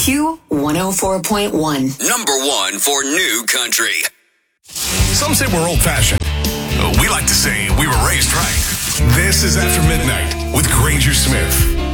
Q104.1. Number one for new country. Some say we're old-fashioned. We like to say we were raised right. This is After Midnight with Granger Smith.